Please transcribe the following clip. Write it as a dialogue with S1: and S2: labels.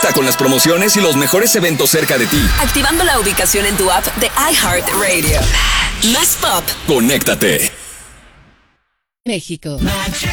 S1: Conecta con las promociones y los mejores eventos cerca de ti.
S2: Activando la ubicación en tu app de iHeartRadio. Más pop.
S1: Conéctate.
S3: México.